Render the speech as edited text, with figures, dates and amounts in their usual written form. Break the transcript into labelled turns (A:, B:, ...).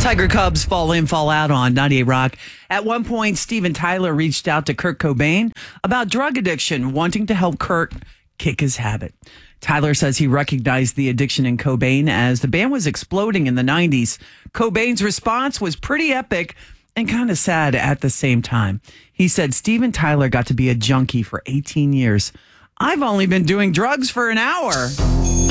A: Tiger Cubs fall in, fall out on 98 Rock. At one point, Steven Tyler reached out to Kurt Cobain about drug addiction, wanting to help Kurt kick his habit. Tyler says he recognized the addiction in Cobain as the band was exploding in the 90s. Cobain's response was pretty epic and kind of sad at the same time. He said, Steven Tyler got to be a junkie for 18 years. I've only been doing drugs for an hour.